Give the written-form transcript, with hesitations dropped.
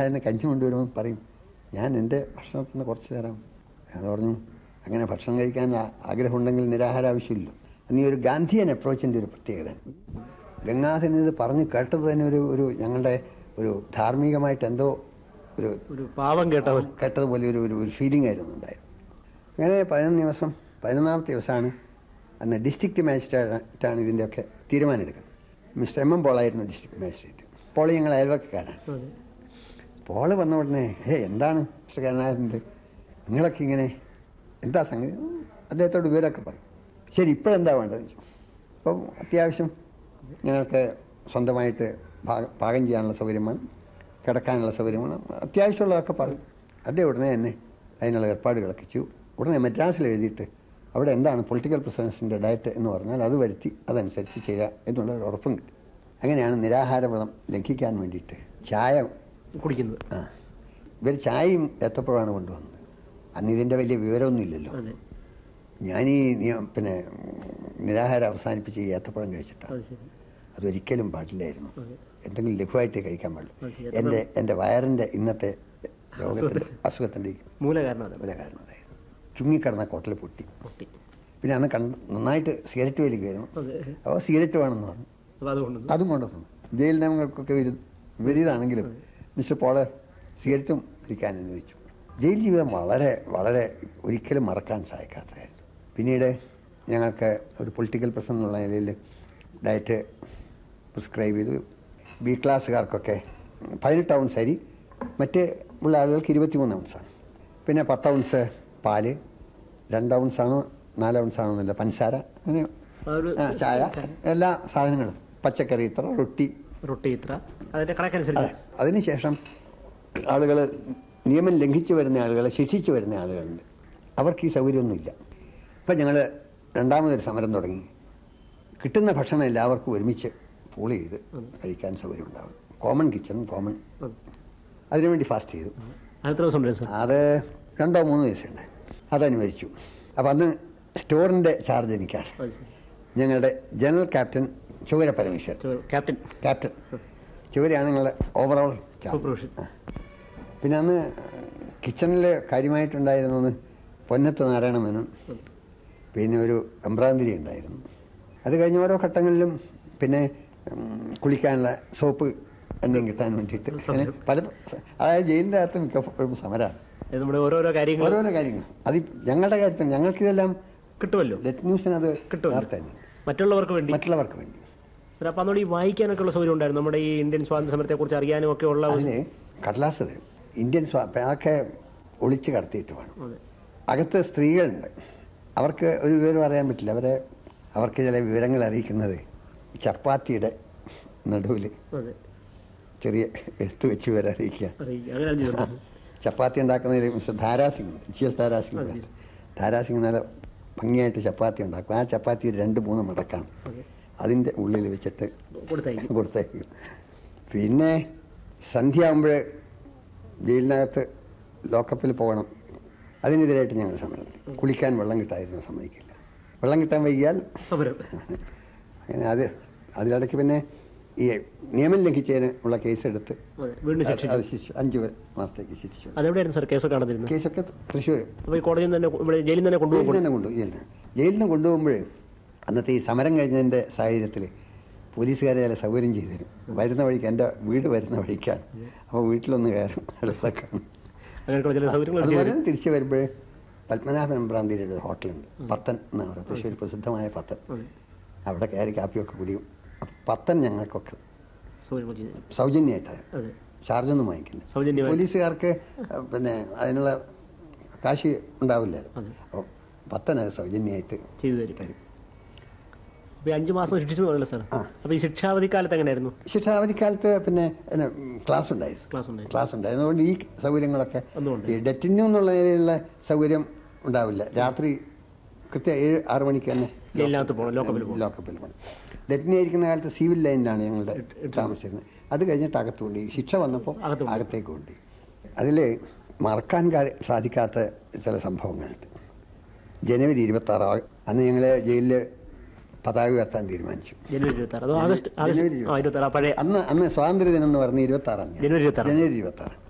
നിരാഹാരന് കഞ്ഞി കൊണ്ടുവരുമ്പോൾ പറയും, ഞാൻ എൻ്റെ ഭക്ഷണത്തിൽ നിന്ന് കുറച്ച് തരാം. അയാൾ പറഞ്ഞു, അങ്ങനെ ഭക്ഷണം കഴിക്കാൻ ആഗ്രഹമുണ്ടെങ്കിൽ നിരാഹാരം ആവശ്യമില്ലല്ലോ. നീ ഒരു ഗാന്ധിയൻ അപ്രോച്ചിൻ്റെ ഒരു പ്രത്യേകത. ഗംഗാധരൻ ഇത് പറഞ്ഞ് കേട്ടത് തന്നെ ഒരു ഞങ്ങളുടെ ഒരു ധാർമ്മികമായിട്ട് എന്തോ ഒരു പാവം കേട്ടതുപോലെ ഒരു ഫീലിംഗ് ആയിരുന്നു ഉണ്ടായത്. അങ്ങനെ 11ാമത്തെ ദിവസമാണ് അന്ന് ഡിസ്ട്രിക്ട് മാജിസ്ട്രേറ്റാണ് ഇതിൻ്റെയൊക്കെ തീരുമാനം എടുക്കുന്നത്. Mister M പോളായിരുന്നു district magistrate. Paul ഞങ്ങൾ അയൽവക്കക്കാരാണ്. പോള് വന്ന ഉടനെ, എന്താണ് മിസ്റ്റർ കരുണാകരൻ്റെ, നിങ്ങളൊക്കെ ഇങ്ങനെ എന്താ സംഗതി? അദ്ദേഹത്തോട് വിവരമൊക്കെ പറയും. ശരി, ഇപ്പോഴെന്താ വേണ്ടത് ചോദിച്ചു. അപ്പം അത്യാവശ്യം ഞങ്ങൾക്ക് സ്വന്തമായിട്ട് പാകം ചെയ്യാനുള്ള സൗകര്യം വേണം, കിടക്കാനുള്ള സൗകര്യം വേണം, അത്യാവശ്യമുള്ളതൊക്കെ പറയും. അദ്ദേഹം ഉടനെ തന്നെ അതിനുള്ള ഏർപ്പാടുകളൊക്കെ ചെയ്തു. ഉടനെ മദ്രാസിൽ എഴുതിയിട്ട് അവിടെ എന്താണ് പൊളിറ്റിക്കൽ പ്രിസണേഴ്സിൻ്റെ ഡയറ്റ് എന്ന് പറഞ്ഞാൽ അത് വരുത്തി അതനുസരിച്ച് ചെയ്യുക എന്നുള്ള ഒരു ഉറപ്പും കിട്ടി. അങ്ങനെയാണ് നിരാഹാരവ്രതം ലംഘിക്കാൻ വേണ്ടിയിട്ട് ചായ കുടിക്കുന്നത്. ഇവർ ചായയും ഏത്തപ്പഴമാണ് കൊണ്ടുവന്നത്. അന്ന് ഇതിൻ്റെ വലിയ വിവരമൊന്നുമില്ലല്ലോ. ഞാനീ പിന്നെ നിരാഹാരം അവസാനിപ്പിച്ച് ഈ ഏത്തപ്പഴം കഴിച്ചിട്ടാണ്. അതൊരിക്കലും പാടില്ലായിരുന്നു. എന്തെങ്കിലും ലഘുവായിട്ട് കഴിക്കാൻ പാടില്ല. എൻ്റെ വയറിൻ്റെ ഇന്നത്തെ രോഗത്തിൻ്റെ അസുഖത്തിൻ്റെ മൂലകാരണം അതായിരുന്നു. ചുങ്ങിക്കിടന്ന കോട്ടൽ പൊട്ടി. പിന്നെ അന്ന് നന്നായിട്ട് സിഗരറ്റ് വലിക്കുമായിരുന്നു. അപ്പോൾ സിഗരറ്റ് വേണമെന്ന് പറഞ്ഞു. അതും കൊണ്ടുവന്നു. ജയിൽ നിയമങ്ങൾക്കൊക്കെ വിപരീതമാണെങ്കിലും മിസ്റ്റർ പോള് സിഗരറ്റും വലിക്കാൻ അനുവദിച്ചു. ജയിൽ ജീവിതം വളരെ വളരെ ഒരിക്കലും മറക്കാൻ സാധിക്കാത്തതായിരുന്നു. പിന്നീട് ഞങ്ങൾക്ക് ഒരു പൊളിറ്റിക്കൽ പ്രശ്നം എന്നുള്ള നിലയിൽ ഡയറ്റ് പ്രിസ്ക്രൈബ് ചെയ്തു. ബി ക്ലാസ്സുകാർക്കൊക്കെ 18 ഔൺസ് അരി, മറ്റ് ഉള്ള ആളുകൾക്ക് 23 ഔൺസാണ്. പിന്നെ 10 ഔൺസ് പാല്, 2 ഔൺസാണോ 4 ഔൺസാണോ എന്നല്ല, പഞ്ചസാര, അങ്ങനെ ചായ, എല്ലാ സാധനങ്ങളും, പച്ചക്കറി ഇത്ര, റൊട്ടി ഇത്ര, അതിൻ്റെ കണക്കനുസരിച്ച്. അതിനുശേഷം ആളുകൾ നിയമം ലംഘിച്ചു വരുന്ന ആളുകളെ ശിക്ഷിച്ചു വരുന്ന ആളുകളുണ്ട്. അവർക്ക് ഈ സൗകര്യമൊന്നുമില്ല. ഇപ്പം ഞങ്ങൾ രണ്ടാമതൊരു സമരം തുടങ്ങി. കിട്ടുന്ന ഭക്ഷണം എല്ലാവർക്കും ഒരുമിച്ച് പൂൾ ചെയ്ത് കഴിക്കാൻ സൗകര്യം ഉണ്ടാവും. Common കിച്ചണും common. അതിനുവേണ്ടി ഫാസ്റ്റ് ചെയ്തു. അത് 2-3 ദിവസമുണ്ട്. അതനുവദിച്ചു. അപ്പം അന്ന് സ്റ്റോറിൻ്റെ ചാർജ് എനിക്കാണ്. ഞങ്ങളുടെ ജനറൽ ക്യാപ്റ്റൻ ചുവര പരമേശ്വരൻ, ക്യാപ്റ്റൻ ചുവരയാണ് ഞങ്ങളുടെ ഓവറോൾ ചാർജ്. പിന്നെ അന്ന് കിച്ചണിൽ കാര്യമായിട്ടുണ്ടായിരുന്നത് പൊന്നത്ത് നാരായണ മേനോൻ, പിന്നെ ഒരു എംബ്രാന്തിരി ഉണ്ടായിരുന്നു. അത് കഴിഞ്ഞ ഓരോ ഘട്ടങ്ങളിലും പിന്നെ കുളിക്കാനുള്ള സോപ്പ് എണ്ണയും കിട്ടാൻ വേണ്ടിയിട്ട് അങ്ങനെ പല, അതായത് ജയിലിൻ്റെ അകത്ത് മിക്കപ്പോഴും സമരമാണ്. ഓരോരോ കാര്യങ്ങൾ. അത് ഞങ്ങളുടെ കാര്യത്തിൽ ഞങ്ങൾക്കിതെല്ലാം കിട്ടുമല്ലോ. ലെറ്റ് ന്യൂസിന് അത് കിട്ടും മറ്റുള്ളവർക്ക് വേണ്ടി. സാർ, അപ്പം അതുകൊണ്ട് ഈ വായിക്കാനൊക്കെ ഉള്ള സൗകര്യം ഉണ്ടായിരുന്നു. നമ്മുടെ ഈ ഇന്ത്യൻ സ്വാതന്ത്ര്യ സമരത്തെക്കുറിച്ച് അറിയാനും ഒക്കെ ഉള്ള അതിൽ കടലാസ് തരും. ഇന്ത്യൻ അതൊക്കെ ഒളിച്ച് കടത്തിയിട്ട് വേണം. അകത്ത് സ്ത്രീകളുണ്ട്, അവർക്ക് ഒരു വിവരം അറിയാൻ പറ്റില്ല. അവർക്ക് ചില വിവരങ്ങൾ അറിയിക്കുന്നത് ചപ്പാത്തിയുടെ നടുവിൽ ചെറിയ എഴുത്ത് വെച്ച് വരെ അറിയിക്കുക. ചപ്പാത്തി ഉണ്ടാക്കുന്നതിൽ മിസ്റ്റർ ധാരാസിംഗ്, GS ധാരാസിംഗ് നല്ല ഭംഗിയായിട്ട് ചപ്പാത്തി ഉണ്ടാക്കും. ആ ചപ്പാത്തി 2-3 മടക്കാണ്. അതിൻ്റെ ഉള്ളിൽ വെച്ചിട്ട് കൊടുത്തേക്കും. പിന്നെ സന്ധ്യ ആകുമ്പോൾ ജയിലിനകത്ത് ലോക്കപ്പിൽ പോകണം. അതിനെതിരായിട്ട് ഞങ്ങൾ സമരം. കുളിക്കാൻ വെള്ളം കിട്ടായിരുന്നു, സമ്മതിക്കില്ല. വെള്ളം കിട്ടാൻ വൈകിയാൽ അങ്ങനെ അതിലിടയ്ക്ക് പിന്നെ ഈ നിയമം ലംഘിച്ചതിന് ഉള്ള കേസെടുത്ത് 5 മാസത്തേക്ക് ശിക്ഷിച്ചു. കേസൊക്കെ തൃശ്ശൂർ ജയിലിൽ നിന്ന് കൊണ്ടുപോകുമ്പോൾ അന്നത്തെ ഈ സമരം കഴിഞ്ഞതിൻ്റെ സാഹചര്യത്തിൽ പോലീസുകാരെ ചില സൗകര്യം ചെയ്തു തരും. വരുന്ന വഴിക്ക്, എൻ്റെ വീട് വരുന്ന വഴിക്കാണ്. അപ്പോൾ വീട്ടിലൊന്ന് കയറും, അടുത്തൊക്കെയാണ്. അതുപോലെ തിരിച്ച് വരുമ്പോൾ പത്മനാഭൻ എംബ്രാന്തിരിയുടെ ഒരു ഹോട്ടലുണ്ട്, പത്തൻ എന്നാണ് പറയുക, തൃശ്ശൂർ പ്രസിദ്ധമായ പത്തൻ. അവിടെ കയറി കാപ്പിയൊക്കെ കുടിയും. പത്തൻ ഞങ്ങൾക്കൊക്കെ സൗജന്യമായിട്ടാണ്, ചാർജൊന്നും വാങ്ങിക്കില്ല. പോലീസുകാർക്ക് പിന്നെ അതിനുള്ള കാശ് ഉണ്ടാവില്ലല്ലോ. അപ്പോൾ പത്തൻ അത് സൗജന്യമായിട്ട് തരും. 5 മാസം ശിക്ഷിച്ചു പറഞ്ഞല്ലോ സാർ. അപ്പോൾ ഈ ശിക്ഷാവധി കാലത്ത് എങ്ങനെയായിരുന്നു? ശിക്ഷാവധി കാലത്ത് പിന്നെ ക്ലാസ് ഉണ്ടായിരുന്നു. അതുകൊണ്ട് ഈ സൗകര്യങ്ങളൊക്കെ ഈ ഡെറ്റിന്യൂ എന്നുള്ള നിലയിലുള്ള സൗകര്യം ഉണ്ടാവില്ല. രാത്രി കൃത്യം 7-6 മണിക്ക് തന്നെ ലോക്കപ്പിൽ പോകണം. ഡെറ്റിന്യൂ ആയിരിക്കുന്ന കാലത്ത് സിവിൽ ലൈനിലാണ് ഞങ്ങളുടെ താമസിച്ചിരുന്നത്. അത് കഴിഞ്ഞിട്ട് അകത്ത് കൊണ്ടി, ശിക്ഷ വന്നപ്പോൾ അകത്തേക്ക് കൊണ്ടി. അതിൽ മറക്കാൻ സാധിക്കാത്ത ചില സംഭവങ്ങളുണ്ട്. ജനുവരി 26 അന്ന് ഞങ്ങൾ ജയിലിൽ പതാക ഉയർത്താൻ തീരുമാനിച്ചു. അന്ന് സ്വാതന്ത്ര്യ ദിനം എന്ന് പറഞ്ഞ് 26 ജനുവരി 26